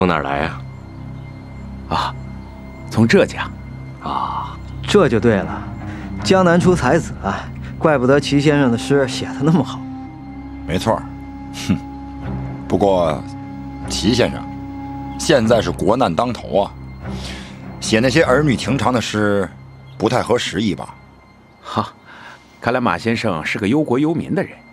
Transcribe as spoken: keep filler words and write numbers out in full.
从哪儿来呀？ 啊，从浙江。 啊， 这就对了，江南出才子啊，怪不得齐先生的诗写得那么好。 没错，哼。不过，齐先生，现在是国难当头啊，写那些儿女情长的诗，不太合时宜吧？ 哈，看来马先生是个忧国忧民的人。